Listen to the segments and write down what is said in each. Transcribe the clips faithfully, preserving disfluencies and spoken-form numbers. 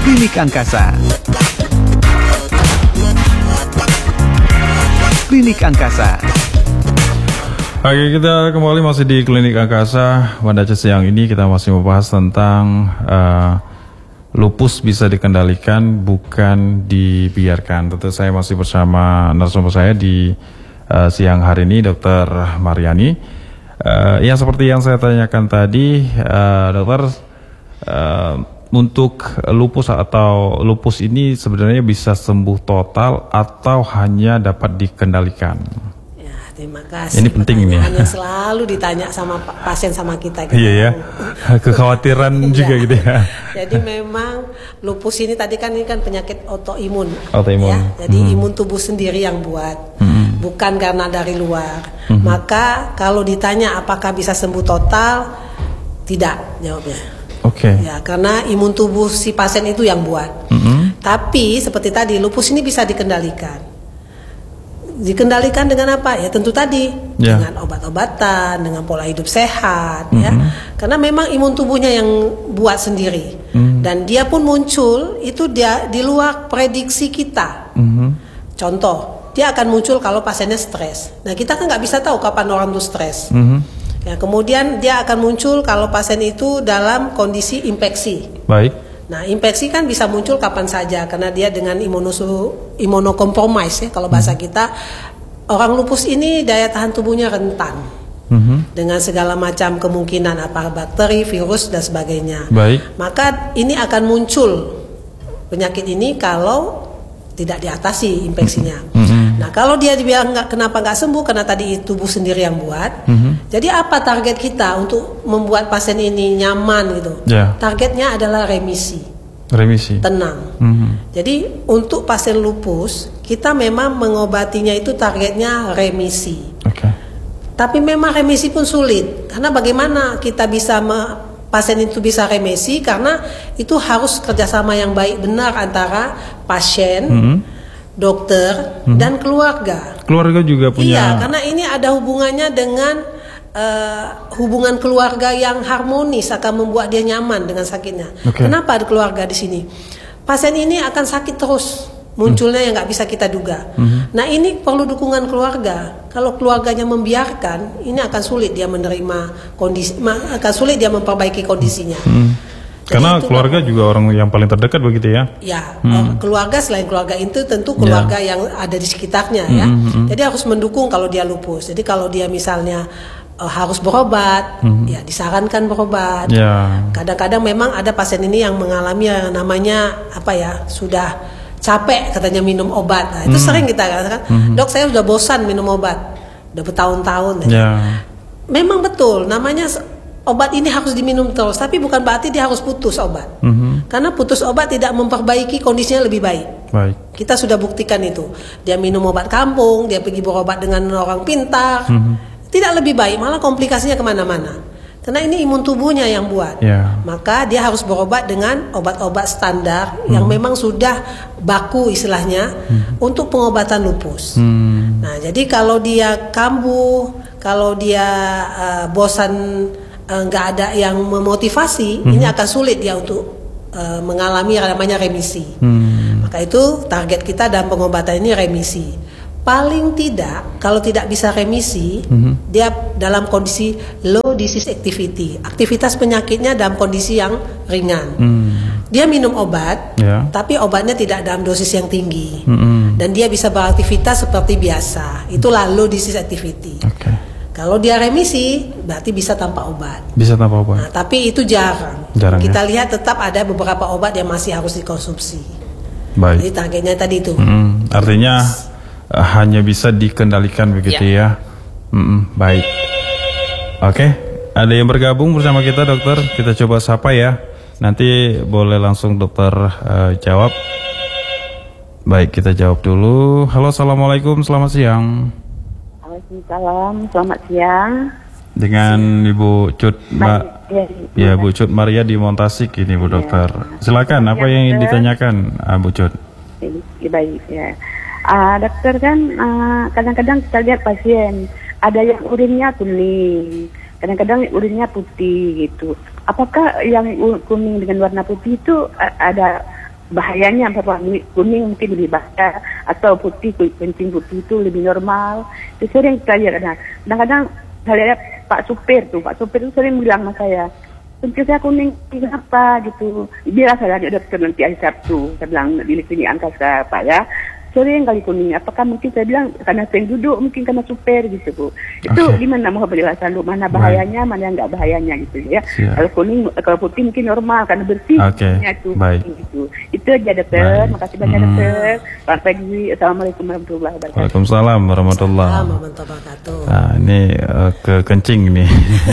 Klinik Angkasa. Klinik Angkasa. Oke, kita kembali masih di Klinik Angkasa. Pada siang ini kita masih membahas tentang uh, lupus bisa dikendalikan, bukan dibiarkan. Tentu saya masih bersama narasumber saya di uh, siang hari ini, Dokter Mariani. Uh, ya seperti yang saya tanyakan tadi, uh, Dokter, uh, untuk lupus atau lupus ini sebenarnya bisa sembuh total atau hanya dapat dikendalikan? Terima kasih. Ini penting ini. Hanya selalu ditanya sama pasien sama kita. Gitu. Iya ya, kekhawatiran juga gitu ya. Jadi memang lupus ini tadi kan ini kan penyakit autoimun. Autoimun. Ya? Jadi hmm. imun tubuh sendiri yang buat, hmm. bukan karena dari luar. Hmm. Maka kalau ditanya apakah bisa sembuh total, tidak jawabnya. Oke. Okay. Ya, karena imun tubuh si pasien itu yang buat. Hmm. Tapi seperti tadi lupus ini bisa dikendalikan. Dikendalikan dengan apa? Ya tentu tadi yeah. dengan obat-obatan, dengan pola hidup sehat, mm-hmm. ya. Karena memang imun tubuhnya yang buat sendiri, mm-hmm. dan dia pun muncul itu dia di luar prediksi kita. Mm-hmm. Contoh, dia akan muncul kalau pasiennya stres. Nah kita kan nggak bisa tahu kapan orang itu stres. Mm-hmm. Ya kemudian dia akan muncul kalau pasien itu dalam kondisi infeksi. Baik. Nah, infeksi kan bisa muncul kapan saja karena dia dengan imunosu, imunokompromis ya kalau bahasa kita. Orang lupus ini daya tahan tubuhnya rentan. Mm-hmm. Dengan segala macam kemungkinan apa bakteri, virus dan sebagainya. Baik. Maka ini akan muncul penyakit ini kalau tidak diatasi infeksinya. Mm-hmm. Nah, kalau dia dibilang nggak kenapa nggak sembuh karena tadi tubuh sendiri yang buat. Mm-hmm. Jadi apa target kita untuk membuat pasien ini nyaman gitu? Yeah. Targetnya adalah remisi. Remisi. Tenang. Mm-hmm. Jadi untuk pasien lupus kita memang mengobatinya itu targetnya remisi. Okay. Tapi memang remisi pun sulit karena bagaimana kita bisa me, pasien itu bisa remisi karena itu harus kerjasama yang baik benar antara pasien, mm-hmm. dokter, mm-hmm. dan keluarga. Keluarga juga punya. Iya, karena ini ada hubungannya dengan uh, hubungan keluarga yang harmonis akan membuat dia nyaman dengan sakitnya. Okay. Kenapa ada keluarga di sini? Pasien ini akan sakit terus, munculnya mm. yang nggak bisa kita duga. Mm-hmm. Nah ini perlu dukungan keluarga. Kalau keluarganya membiarkan, ini akan sulit dia menerima kondisi, akan sulit dia memperbaiki kondisinya. Mm. Karena keluarga juga orang yang paling terdekat begitu ya? Ya, hmm. keluarga selain keluarga itu tentu keluarga yeah. yang ada di sekitarnya ya. Mm-hmm. Jadi harus mendukung kalau dia lupus. Jadi kalau dia misalnya uh, harus berobat, mm-hmm. ya disarankan berobat. Yeah. Kadang-kadang memang ada pasien ini yang mengalami yang namanya apa ya, sudah capek katanya minum obat. Nah, itu mm-hmm. sering kita katakan, mm-hmm. dok saya sudah bosan minum obat, udah bertahun-tahun. Yeah. Memang betul, namanya obat ini harus diminum terus, tapi bukan berarti dia harus putus obat. Mm-hmm. Karena putus obat tidak memperbaiki kondisinya lebih baik. Baik. Kita sudah buktikan itu. Dia minum obat kampung, dia pergi berobat dengan orang pintar, mm-hmm. tidak lebih baik, malah komplikasinya kemana-mana. Karena ini imun tubuhnya yang buat. Yeah. Maka dia harus berobat dengan obat-obat standar mm-hmm. yang memang sudah baku istilahnya mm-hmm. untuk pengobatan lupus. Mm-hmm. Nah, jadi kalau dia kambuh, kalau dia uh, bosan, nggak uh, ada yang memotivasi, hmm. ini akan sulit dia untuk uh, mengalami namanya remisi. Hmm. Maka itu target kita dalam pengobatan ini remisi. Paling tidak, kalau tidak bisa remisi, hmm. dia dalam kondisi low disease activity, aktivitas penyakitnya dalam kondisi yang ringan. Hmm. Dia minum obat, yeah. tapi obatnya tidak dalam dosis yang tinggi, hmm. dan dia bisa beraktivitas seperti biasa. Itulah low disease activity. Okay. Kalau dia remisi, berarti bisa tanpa obat. Bisa tanpa obat. Nah, tapi itu jarang. jarang Kita ya? lihat tetap ada beberapa obat yang masih harus dikonsumsi. Baik. Jadi targetnya tadi itu. Mm-hmm. Artinya uh, hanya bisa dikendalikan begitu ya. ya? Mm-hmm. Baik. Oke, okay. Ada yang bergabung bersama kita dokter. Kita coba sapa ya. Nanti boleh langsung dokter uh, jawab. Baik, kita jawab dulu. Halo, assalamualaikum, selamat siang. Waalaikumsalam, selamat siang. Dengan Ibu Cut, Mbak. Ya, ya, Bu Cut Maria di Montasik ini Bu Dokter. Ya. Silakan, apa ya, yang ingin ditanyakan, uh, Bu Cut? Baik ya. Uh, dokter kan uh, kadang-kadang kita lihat pasien ada yang urinnya kuning, kadang-kadang urinnya putih gitu. Apakah yang kuning dengan warna putih itu ada bahayanya apa kuning mungkin lebih bahaya atau putih, kencing putih itu lebih normal. Itu sering saya lihat. Kadang-kadang saya lihat Pak supir tuh, Pak supir itu sering bilang sama saya, kencing saya kuning, kenapa gitu. Biar saya lihat dokter nanti hari Sabtu, saya bilang di klinik angkasa Pak ya. Sering kali kuning, apakah mungkin saya bilang karena sering duduk, mungkin karena supir gitu Bu. Itu okay. Di mana mau penjelasan lu, mana bahayanya, mana yang enggak bahayanya gitu ya. Siap. Kalau kuning, kalau putih mungkin normal karena bersih. Okay. Itu, gitu. Itu aja dokter, Baik. makasih banyak hmm. dokter. Selamat pagi, assalamualaikum warahmatullahi wabarakatuh. Waalaikumsalam warahmatullahi wabarakatuh. Nah, ini uh, ke kencing nih,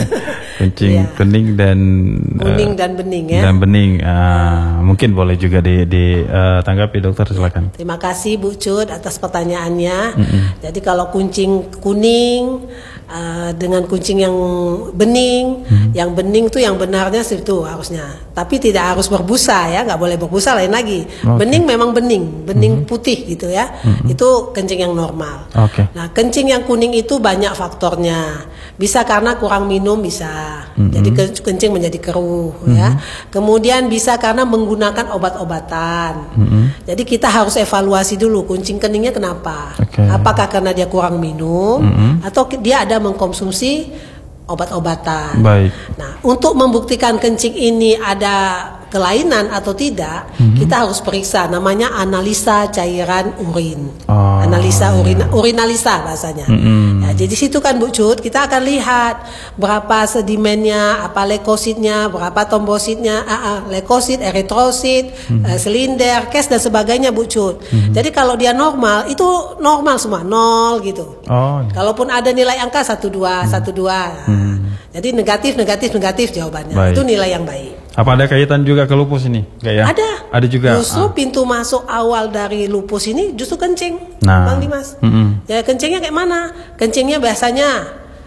kencing yeah. kuning dan kuning uh, dan bening ya. Dan bening, uh, mungkin boleh juga di, di uh, tanggapi dokter, silakan. Terima kasih Bu Cut atas pertanyaannya. Mm-hmm. Jadi kalau kuncing kuning uh, dengan kuncing yang bening, mm-hmm. yang bening tuh yang benarnya situ harusnya. Tapi tidak harus berbusa ya, nggak boleh berbusa, lain lagi. Okay. Bening memang bening, bening mm-hmm. putih gitu ya. Mm-hmm. Itu kencing yang normal. Okay. Nah kencing yang kuning itu banyak faktornya. Bisa karena kurang minum bisa, mm-hmm. jadi kencing menjadi keruh mm-hmm. ya. Kemudian bisa karena menggunakan obat-obatan. Mm-hmm. Jadi kita harus evaluasi dulu kuncing keningnya kenapa. Okay. Apakah karena dia kurang minum mm-hmm. atau dia ada mengkonsumsi obat-obatan. Baik. Nah, untuk membuktikan kencing ini ada kelainan atau tidak, mm-hmm. kita harus periksa namanya analisa cairan urin. Oh, analisa urin, iya. urinalisa bahasanya. Mm-hmm. Ya, jadi situ kan Bu Cut, kita akan lihat berapa sedimennya, apa leukositnya, berapa trombositnya, ah, ah, leukosit, eritrosit, mm-hmm. eh, silinder, kes dan sebagainya Bu Cut. Mm-hmm. Jadi kalau dia normal, itu normal semua, nol gitu. Oh, iya. Kalaupun ada nilai angka satu dua, satu dua. Jadi negatif, negatif, negatif jawabannya. Baik. Itu nilai yang baik. Apa ada kaitan juga ke lupus ini? Gak ya? Ada. Ada juga. Justru ah. pintu masuk awal dari lupus ini justru kencing, nah. Bang Dimas. Mm-hmm. Ya kencingnya kayak mana? Kencingnya biasanya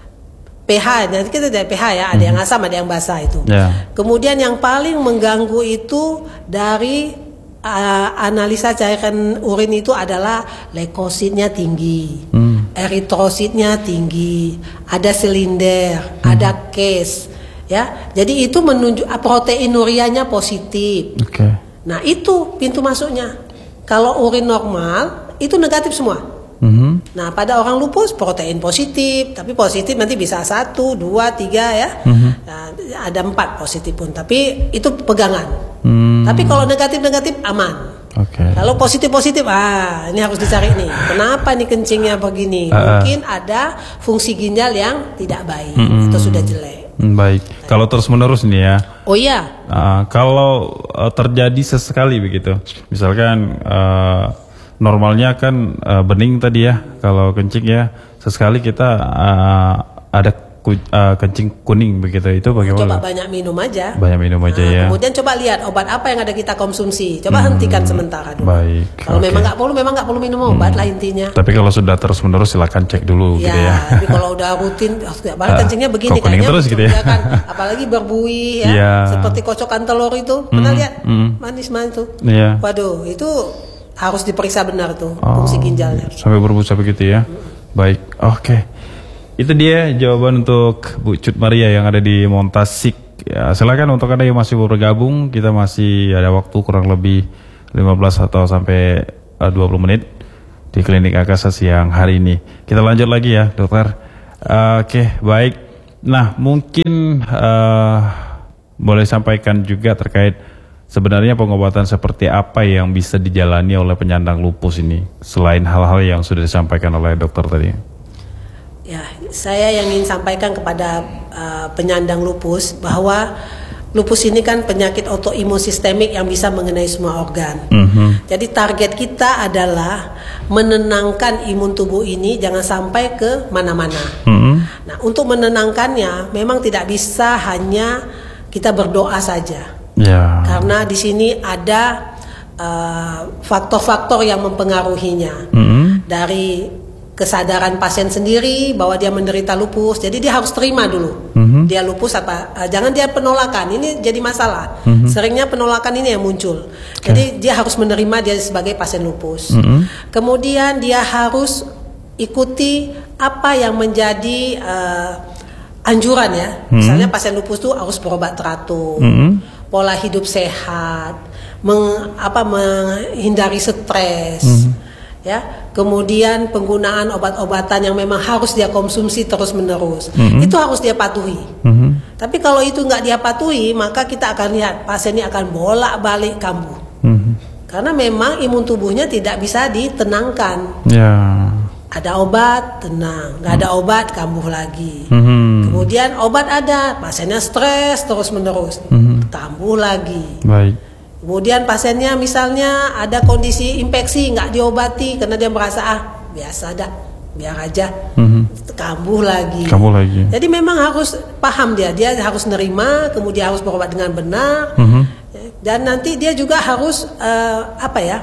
pH, nanti kita dari pH ya, ada mm-hmm. yang asam, ada yang basah itu. Yeah. Kemudian yang paling mengganggu itu dari uh, analisa cairan urin itu adalah leukositnya tinggi. Mm. Eritrositnya tinggi, ada silinder, hmm. ada case, ya. Jadi itu menunjuk proteinurianya positif. Okay. Nah itu pintu masuknya. Kalau urin normal itu negatif semua. Hmm. Nah pada orang lupus protein positif, tapi positif nanti bisa satu, dua, tiga ya. Hmm. Nah, ada empat positif pun, tapi itu pegangan. Hmm. Tapi kalau negatif-negatif aman. Okay. Kalau positif-positif, ah ini harus dicari nih. Kenapa nih kencingnya begini? Uh, Mungkin ada fungsi ginjal yang tidak baik mm, atau sudah jelek. Baik. Nah, kalau terus-menerus nih ya. Oh iya. Uh, kalau uh, terjadi sesekali begitu, misalkan uh, normalnya kan uh, bening tadi ya. Kalau kencing ya, sesekali kita uh, ada Ku, uh, kencing kuning begitu, itu bagaimana? Coba banyak minum aja. Banyak minum aja nah, ya. Kemudian coba lihat obat apa yang ada kita konsumsi. Coba hmm, hentikan sementara dulu. Baik. Kalau okay. memang nggak perlu, memang nggak perlu minum obat hmm. lah intinya. Tapi kalau sudah terus menerus silakan cek dulu ya, gitu ya. Tapi kalau udah rutin, oh, kencingnya begini uh, kayaknya terus gitu ya. Kan, apalagi berbuih ya, yeah. seperti kocokan telur itu. Pernah hmm, lihat? Hmm. Manis-manis tuh. Yeah. Waduh, itu harus diperiksa benar tuh oh, fungsi ginjalnya. Sampai berbusa begitu ya. Hmm. Baik, oke. Okay. Itu dia jawaban untuk Bu Cut Maria yang ada di Montasik. Ya, silakan untuk Anda yang masih baru bergabung, kita masih ada waktu kurang lebih lima belas atau sampai uh, dua puluh menit di Klinik Angkasa siang hari ini. Kita lanjut lagi ya, dokter. Uh, Oke, okay, baik. Nah, mungkin uh, boleh sampaikan juga terkait sebenarnya pengobatan seperti apa yang bisa dijalani oleh penyandang lupus ini, selain hal-hal yang sudah disampaikan oleh dokter tadi. Ya, saya yang ingin sampaikan kepada uh, penyandang lupus bahwa lupus ini kan penyakit autoimun sistemik yang bisa mengenai semua organ. Mm-hmm. Jadi target kita adalah menenangkan imun tubuh ini jangan sampai ke mana-mana. Mm-hmm. Nah, untuk menenangkannya memang tidak bisa hanya kita berdoa saja. Yeah. Karena di sini ada uh, faktor-faktor yang mempengaruhinya. Mm-hmm. Dari kesadaran pasien sendiri bahwa dia menderita lupus, jadi dia harus terima dulu mm-hmm. dia lupus apa, uh, jangan dia penolakan, ini jadi masalah. Mm-hmm. Seringnya penolakan ini yang muncul. Okay. Jadi dia harus menerima dia sebagai pasien lupus. Mm-hmm. Kemudian dia harus ikuti apa yang menjadi uh, anjuran ya. Mm-hmm. Misalnya pasien lupus itu harus berobat teratur, mm-hmm. pola hidup sehat, meng, apa, menghindari stres, mm-hmm. ya, kemudian penggunaan obat-obatan yang memang harus dia konsumsi terus-menerus, mm-hmm. itu harus dia patuhi. Mm-hmm. Tapi kalau itu nggak dia patuhi, maka kita akan lihat pasien ini akan bolak-balik kambuh, mm-hmm. karena memang imun tubuhnya tidak bisa ditenangkan. Yeah. Ada obat, tenang. Nggak ada obat, kambuh lagi. Mm-hmm. Kemudian obat ada, pasiennya stres terus-menerus, mm-hmm. kambuh lagi. Baik. Kemudian pasiennya misalnya ada kondisi infeksi, nggak diobati karena dia merasa ah biasa dah, biar aja, mm-hmm. kambuh lagi. Kambuh lagi. Jadi memang harus paham dia, dia harus nerima, kemudian harus berobat dengan benar, mm-hmm. dan nanti dia juga harus uh, apa ya?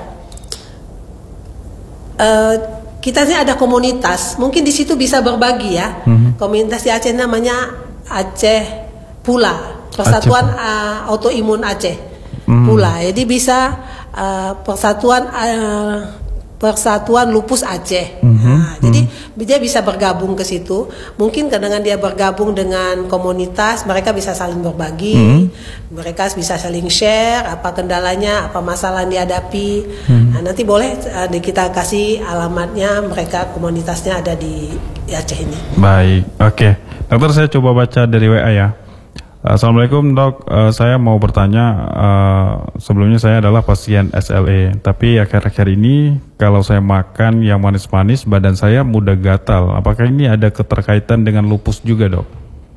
Uh, Kita ini ada komunitas, mungkin di situ bisa berbagi ya. Mm-hmm. Komunitas di Aceh namanya Aceh Pula, Persatuan Aceh. Uh, Autoimun Aceh mm. Pula. Jadi bisa uh, Persatuan uh, Persatuan Lupus Aceh. Mm-hmm. Nah, mm. Jadi dia bisa bergabung ke situ. Mungkin dengan dia bergabung dengan komunitas, mereka bisa saling berbagi, mm. mereka bisa saling share apa kendalanya, apa masalah yang dihadapi. Mm. Nah, nanti boleh uh, kita kasih alamatnya, mereka komunitasnya ada di, di Aceh ini. Baik, oke. Okay. Dokter, saya coba baca dari W A ya. Assalamualaikum dok, uh, saya mau bertanya, uh, sebelumnya saya adalah pasien S L E, tapi akhir-akhir ini kalau saya makan yang manis-manis badan saya mudah gatal, apakah ini ada keterkaitan dengan lupus juga dok?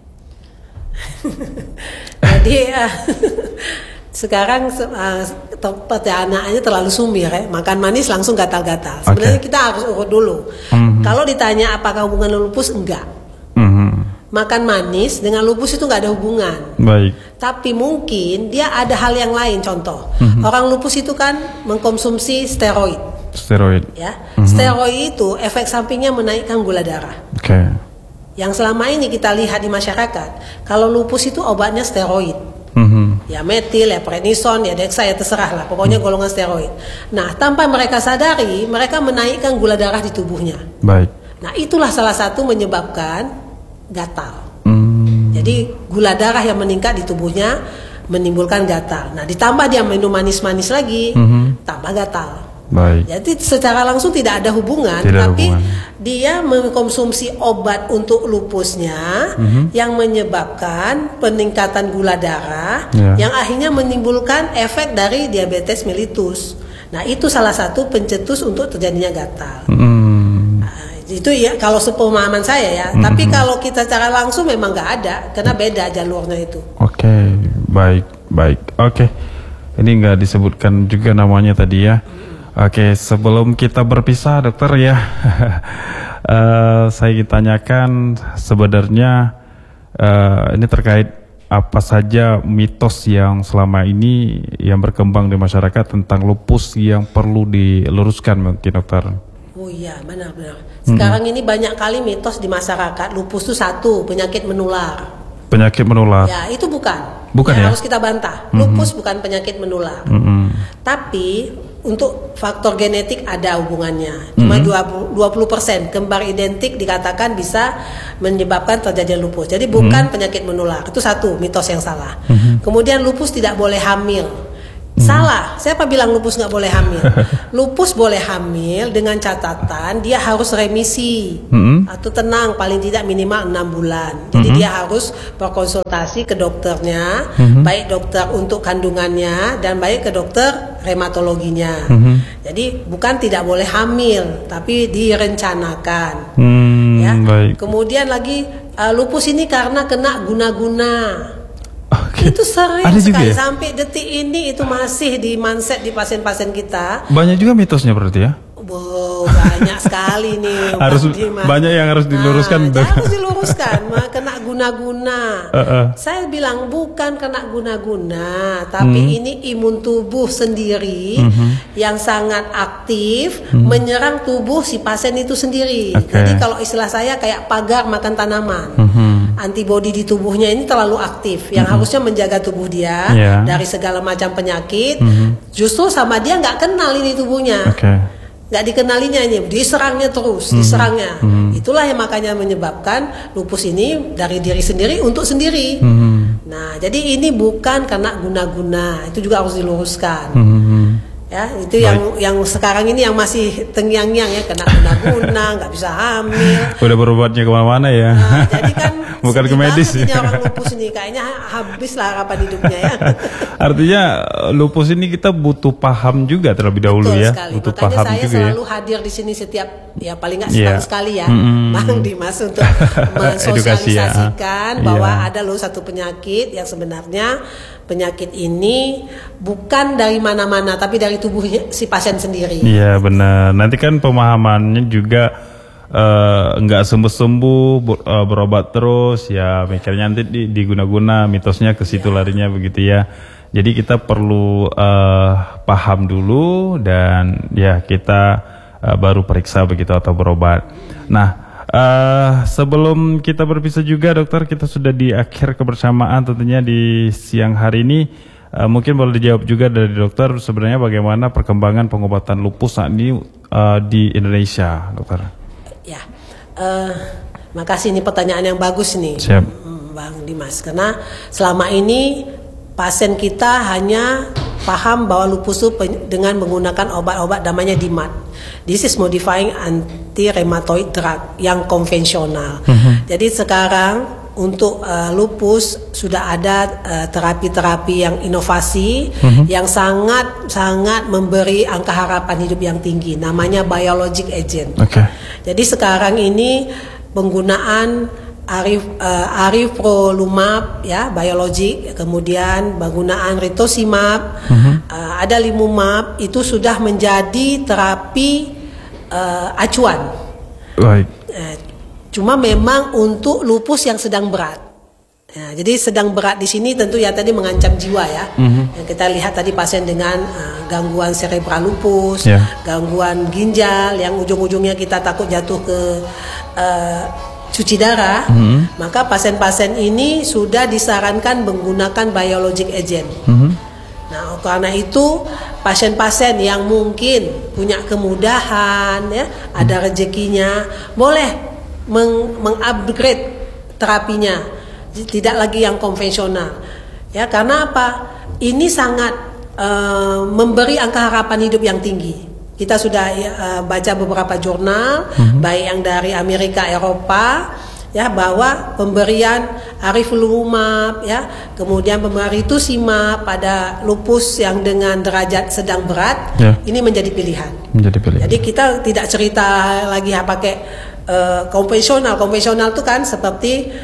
Jadi uh, sekarang uh, pertanyaannya terlalu sumir ya, makan manis langsung gatal-gatal. Sebenarnya okay. kita harus urut dulu, mm-hmm. kalau ditanya apakah hubungan lupus, enggak. Mm-hmm. Makan manis dengan lupus itu nggak ada hubungan. Baik. Tapi mungkin dia ada hal yang lain. Contoh, mm-hmm. orang lupus itu kan mengkonsumsi steroid. Steroid. Ya, mm-hmm. steroid itu efek sampingnya menaikkan gula darah. Oke. Okay. Yang selama ini kita lihat di masyarakat, kalau lupus itu obatnya steroid. Mm-hmm. Ya metil, ya prednison, ya dexa, ya terserah lah. Pokoknya mm-hmm. golongan steroid. Nah, tanpa mereka sadari, mereka menaikkan gula darah di tubuhnya. Baik. Nah, itulah salah satu menyebabkan gatal. Hmm. Jadi gula darah yang meningkat di tubuhnya menimbulkan gatal. Nah, ditambah dia minum manis-manis lagi, hmm. tambah gatal. Baik. Jadi secara langsung tidak ada hubungan, tidak tapi hubungan. Dia mengkonsumsi obat untuk lupusnya hmm. yang menyebabkan peningkatan gula darah, ya. Yang akhirnya menimbulkan efek dari diabetes mellitus. Nah, itu salah satu pencetus untuk terjadinya gatal. Hmm. Itu ya kalau sepemahaman saya ya, mm-hmm. tapi kalau kita secara langsung memang nggak ada, karena beda jalurnya itu. Oke, okay, baik, baik. Oke, okay. Ini nggak disebutkan juga namanya tadi ya. Mm-hmm. Oke, okay, sebelum kita berpisah dokter ya, uh, saya ditanyakan sebenarnya uh, ini terkait apa saja mitos yang selama ini yang berkembang di masyarakat tentang lupus yang perlu diluruskan mungkin dokter. Oh iya, benar-benar. Sekarang mm-hmm. ini banyak kali mitos di masyarakat, lupus itu satu, penyakit menular. Penyakit menular. Ya, itu bukan. Bukan ya? Harus kita bantah. Mm-hmm. Lupus bukan penyakit menular. Mm-hmm. Tapi untuk faktor genetik ada hubungannya. Cuma mm-hmm. dua puluh persen kembar identik dikatakan bisa menyebabkan terjadinya lupus. Jadi bukan mm-hmm. penyakit menular. Itu satu mitos yang salah. Mm-hmm. Kemudian lupus tidak boleh hamil. Hmm. Salah, siapa bilang lupus nggak boleh hamil? Lupus boleh hamil dengan catatan dia harus remisi hmm. atau tenang paling tidak minimal enam bulan. Jadi hmm. dia harus berkonsultasi ke dokternya, hmm. baik dokter untuk kandungannya dan baik ke dokter reumatologinya. Hmm. Jadi bukan tidak boleh hamil, tapi direncanakan. Hmm, ya. Baik. Kemudian lagi uh, lupus ini karena kena guna-guna. Okay. Itu sering ada sekali ya? Sampai detik ini itu masih di mindset di pasien-pasien kita. Banyak juga mitosnya berarti ya? Wow, banyak sekali nih. Harus banyak yang harus diluruskan. Nah, harus diluruskan. Kena guna-guna. Uh -uh. Saya bilang bukan kena guna-guna, tapi hmm. ini imun tubuh sendiri hmm. yang sangat aktif hmm. menyerang tubuh si pasien itu sendiri. Okay. Jadi kalau istilah saya kayak pagar makan tanaman. Hmm. Antibodi di tubuhnya ini terlalu aktif, yang hmm. harusnya menjaga tubuh dia yeah. dari segala macam penyakit. Hmm. Justru sama dia nggak kenal ini tubuhnya. Okay. Nggak dikenalinya ini, diserangnya terus, mm-hmm. diserangnya. Mm-hmm. Itulah yang makanya menyebabkan lupus ini dari diri sendiri untuk sendiri. Mm-hmm. Nah, jadi ini bukan karena guna-guna, itu juga harus diluruskan. Hmm. Ya, itu Baik. yang yang sekarang ini yang masih tengyang-nyang ya, kena guna-guna, nggak bisa hamil. Udah berobatnya kemana-mana ya. Nah, jadi kan bukan ke medis ini orang lupus ini kayaknya habis lah harapan hidupnya ya. Artinya lupus ini kita butuh paham juga terlebih dahulu. Betul ya. Sekali. Butuh Makanya paham saya juga selalu ya. hadir di sini setiap ya paling nggak setahun yeah. sekali ya, mm-hmm. Bang Dimas untuk mensosialisasikan ya. bahwa yeah. ada loh satu penyakit yang sebenarnya penyakit ini bukan dari mana-mana tapi dari tubuh si pasien sendiri. Iya benar. Nanti kan pemahamannya juga uh, nggak sembuh-sembuh ber, uh, berobat terus ya, mikirnya nanti di, diguna-guna, mitosnya ke situ ya. larinya begitu ya. Jadi kita perlu uh, paham dulu dan ya kita uh, baru periksa begitu atau berobat. Nah. Uh, sebelum kita berpisah juga dokter, kita sudah di akhir kebersamaan tentunya di siang hari ini. Uh, mungkin boleh dijawab juga dari dokter sebenarnya bagaimana perkembangan pengobatan lupus saat ini uh, di Indonesia, dokter? Ya, uh, makasih, ini pertanyaan yang bagus nih, Siap. Bang Dimas. Karena selama ini pasien kita hanya paham bahwa lupus itu dengan menggunakan obat-obat namanya D M A T. This is modifying anti-rheumatoid drug yang konvensional. Uh-huh. Jadi sekarang untuk uh, lupus sudah ada uh, terapi-terapi yang inovasi uh-huh. yang sangat sangat memberi angka harapan hidup yang tinggi. Namanya biologic agent. Okay. Jadi sekarang ini penggunaan Arif, uh, Arifrolumab ya, biologik, kemudian penggunaan Rituximab, uh-huh. uh, ada Limumab, itu sudah menjadi terapi uh, acuan. Right. Uh, cuma memang untuk lupus yang sedang berat. Ya, jadi sedang berat di sini tentu ya tadi mengancam jiwa ya. Uh-huh. Yang kita lihat tadi pasien dengan uh, gangguan cerebral lupus, yeah. gangguan ginjal yang ujung-ujungnya kita takut jatuh ke uh, cuci darah, mm-hmm. maka pasien-pasien ini sudah disarankan menggunakan biologic agent. Mm-hmm. Nah, karena itu pasien-pasien yang mungkin punya kemudahan, ya, mm-hmm. ada rezekinya, boleh meng- mengupgrade terapinya, tidak lagi yang konvensional. Ya, karena apa? Ini sangat uh, memberi angka harapan hidup yang tinggi. Kita sudah uh, baca beberapa jurnal, mm-hmm. baik yang dari Amerika, Eropa, ya, bahwa pemberian Arifurolumab, ya, kemudian pemberian Rituximab pada lupus yang dengan derajat sedang berat, yeah. ini menjadi pilihan. Menjadi pilihan. Jadi kita tidak cerita lagi ya, pakai uh, konvensional. Konvensional itu kan seperti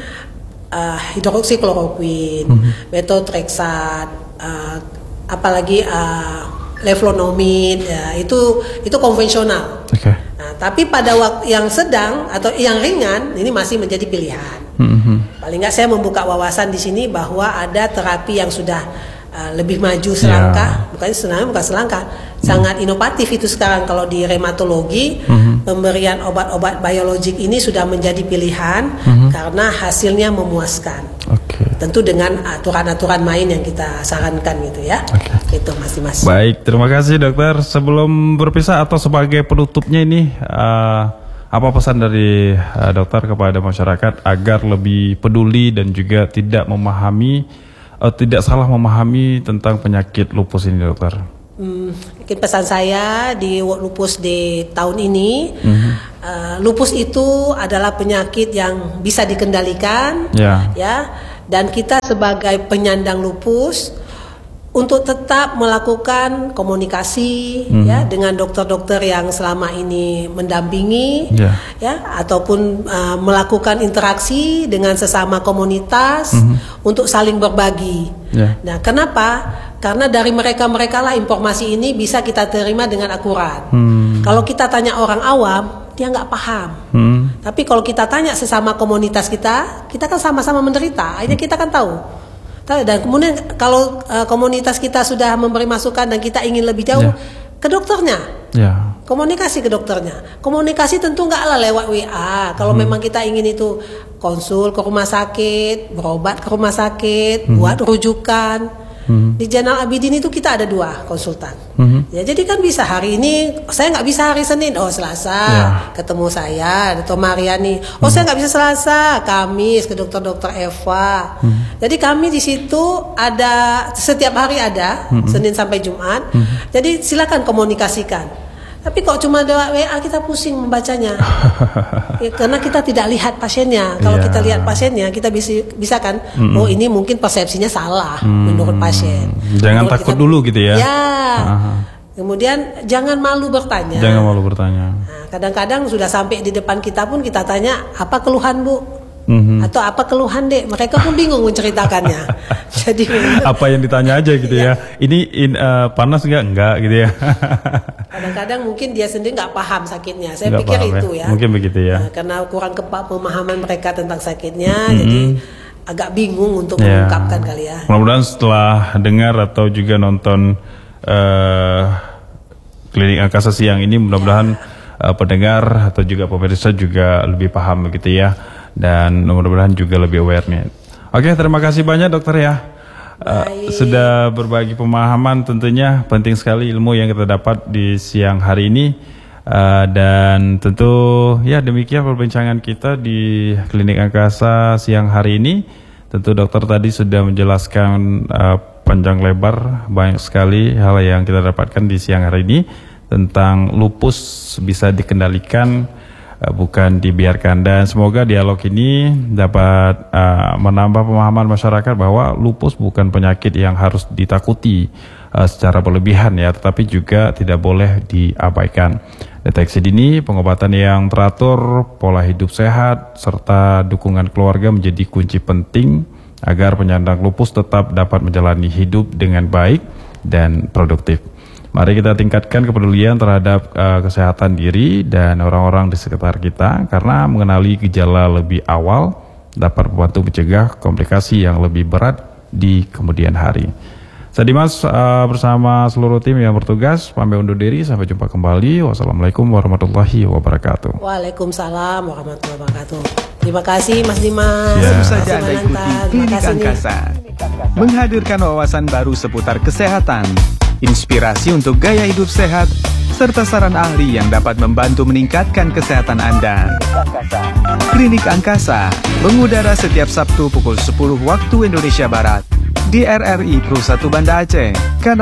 uh, hidroksikloroquine, mm-hmm. methotrexate, uh, apalagi uh, leflonomid, ya, itu itu konvensional. Okay. Nah, tapi pada waktu yang sedang atau yang ringan ini masih menjadi pilihan. Mm-hmm. Paling nggak saya membuka wawasan di sini bahwa ada terapi yang sudah uh, lebih maju selangkah, yeah. bukan sebenarnya bukan selangkah, mm-hmm. sangat inovatif itu sekarang kalau di rheumatologi, mm-hmm. pemberian obat-obat biologik ini sudah menjadi pilihan mm-hmm. karena hasilnya memuaskan. Okay. Tentu dengan aturan-aturan main yang kita sarankan gitu ya. Okay. Gitu Mas Dimas. Baik, terima kasih dokter. Sebelum berpisah atau sebagai penutupnya ini, uh, apa pesan dari uh, dokter kepada masyarakat agar lebih peduli dan juga tidak memahami, uh, tidak salah memahami tentang penyakit lupus ini, dokter? Hmm, mungkin pesan saya di World Lupus Day tahun ini, mm-hmm. uh, lupus itu adalah penyakit yang bisa dikendalikan, yeah. ya. Dan kita sebagai penyandang lupus untuk tetap melakukan komunikasi mm-hmm. ya dengan dokter-dokter yang selama ini mendampingi, yeah. ya, ataupun uh, melakukan interaksi dengan sesama komunitas mm-hmm. untuk saling berbagi. Yeah. Nah, kenapa? Karena dari mereka-mereka lah informasi ini bisa kita terima dengan akurat. Hmm. Kalau kita tanya orang awam, dia nggak paham. Hmm. Tapi kalau kita tanya sesama komunitas kita, kita kan sama-sama menderita. Akhirnya kita kan tahu. Dan kemudian kalau uh, komunitas kita sudah memberi masukan dan kita ingin lebih jauh, yeah. ke dokternya. Yeah. Komunikasi ke dokternya. Komunikasi tentu nggak lah lewat W A. Kalau hmm. memang kita ingin itu konsul ke rumah sakit, berobat ke rumah sakit, hmm. buat rujukan. Hmm. Di Jainal Abidin itu kita ada dua konsultan. Hmm. Ya, jadi kan bisa hari ini, saya nggak bisa hari Senin, oh Selasa Ya. ketemu saya, Dokter Mariani. Oh Hmm. saya nggak bisa Selasa, Kamis ke dokter-dokter Eva. Hmm. Jadi kami di situ ada setiap hari ada, hmm. Senin sampai Jumat. Hmm. Jadi silakan komunikasikan. Tapi kok cuma ada W A kita pusing membacanya, ya, karena kita tidak lihat pasiennya. Kalau yeah. kita lihat pasiennya, kita bisa bisa kan, mm-hmm. oh ini mungkin persepsinya salah mm. menurut pasien. Jangan menurut takut kita, dulu gitu ya. Ya. Aha. Kemudian jangan malu bertanya. Jangan malu bertanya. Nah, kadang-kadang sudah sampai di depan kita pun kita tanya, apa keluhan Bu? Mm-hmm. Atau apa keluhan Dek? Mereka pun bingung menceritakannya. Jadi apa yang ditanya aja gitu ya. Ini in, uh, panas nggak? Enggak gitu ya. Kadang-kadang mungkin dia sendiri nggak paham sakitnya. Saya Nggak pikir paham, itu ya. ya. Mungkin begitu ya. Nah, karena kurang kepa- pemahaman mereka tentang sakitnya, mm-hmm. jadi agak bingung untuk ya. mengungkapkan kali ya. Mudah-mudahan setelah dengar atau juga nonton uh, Klinik Angkasa siang ini, mudah-mudahan ya. uh, pendengar atau juga pemirsa juga lebih paham begitu ya. Dan mudah-mudahan juga lebih aware nih. Oke, terima kasih banyak dokter ya. Uh, sudah berbagi pemahaman, tentunya penting sekali ilmu yang kita dapat di siang hari ini. Uh, dan tentu ya demikian perbincangan kita di Klinik Angkasa siang hari ini. Tentu dokter tadi sudah menjelaskan uh, panjang lebar banyak sekali hal yang kita dapatkan di siang hari ini tentang lupus bisa dikendalikan, bukan dibiarkan. Dan semoga dialog ini dapat uh, menambah pemahaman masyarakat bahwa lupus bukan penyakit yang harus ditakuti uh, secara berlebihan ya, tetapi juga tidak boleh diabaikan. Deteksi dini, pengobatan yang teratur, pola hidup sehat, serta dukungan keluarga menjadi kunci penting agar penyandang lupus tetap dapat menjalani hidup dengan baik dan produktif. Mari kita tingkatkan kepedulian terhadap uh, kesehatan diri dan orang-orang di sekitar kita, karena mengenali gejala lebih awal dapat membantu mencegah komplikasi yang lebih berat di kemudian hari. Saya Dimas uh, bersama seluruh tim yang bertugas pamit undur diri, sampai jumpa kembali. Wassalamualaikum warahmatullahi wabarakatuh. Waalaikumsalam warahmatullahi wabarakatuh. Terima kasih Mas Dimas. Ya. Tentu Terima saja kasih Anda Mananta. ikuti Terima Klinik kasih nih. Angkasa, menghadirkan wawasan baru seputar kesehatan, inspirasi untuk gaya hidup sehat, serta saran ahli yang dapat membantu meningkatkan kesehatan Anda. Klinik Angkasa mengudara setiap Sabtu pukul sepuluh waktu Indonesia Barat di R R I Pro satu Banda Aceh. Karena